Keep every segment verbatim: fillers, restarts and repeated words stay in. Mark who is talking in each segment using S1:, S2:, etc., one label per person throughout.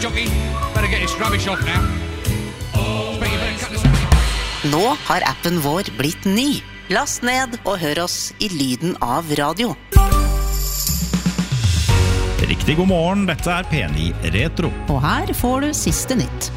S1: Jockey, better get his rubbish off now.
S2: Nå har appen vår blitt ny. Last ned og hør oss i lyden av radio.
S3: Riktig god morgen, dette er P ni Retro.
S2: Og her får du siste nytt.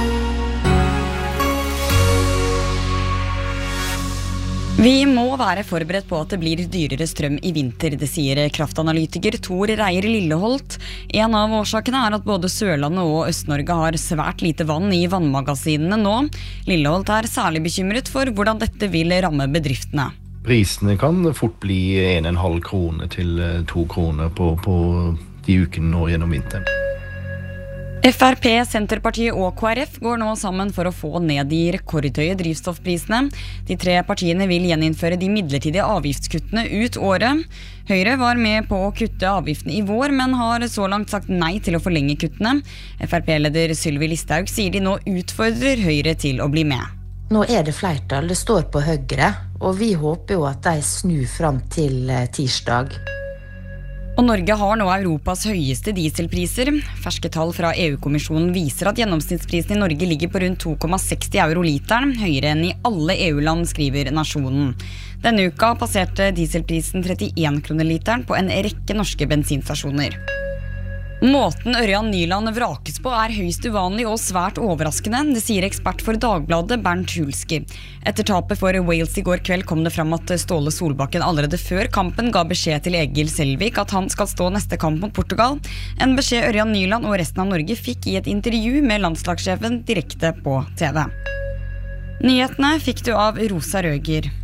S4: Vi må være forberedt på at det blir dyrere strøm i vinter, det sier kraftanalytiker Tor Reier Lilleholt. En av årsakene er at både Sørlandet og Øst-Norge har svært lite vann i vannmagasinene nå. Lilleholt er særlig bekymret for hvordan dette vil ramme bedriftene.
S5: Prisene kan fort bli en og en halv krone til to kroner på, på de ukene nå gjennom vinteren.
S4: F R P, Senterpartiet og K R F går nå sammen for å få ned de rekordhøye drivstoffprisene. De tre partiene vil gjeninnføre de midlertidige avgiftskuttene ut året. Høyre var med på å kutte avgiftene i vår, men har så langt sagt nei til å forlenge kuttene. F R P-leder Sylvi Listhaug sier de nå utfordrer Høyre til å bli med.
S6: Nå er det flertall, det står på Høyre, og vi håper jo at de snur fram til tirsdag.
S4: Og Norge har nå Europas høyeste dieselpriser. Ferske tall fra E U-kommisjonen viser at gjennomsnittsprisen i Norge ligger på rundt to komma seksti euro literen, høyere enn i alle E U-land, skriver Nasjonen. Denne uka passerte dieselprisen trettien kroner literen på en rekke norske bensinstasjoner. Måten Ørjan Nyland vrakes på er høyst uvanlig og svært overraskende, det sier ekspert for Dagbladet Bernt Hulski. Etter tapet for Wales i går kveld kom det fram at Ståle Solbakken allerede før kampen ga beskjed til Egil Selvik at han skal stå neste kamp mot Portugal. En beskjed Ørjan Nyland og resten av Norge fikk i et intervju med landslagssjefen direkte på T V. Nyhetene fikk du av Rosa Røger.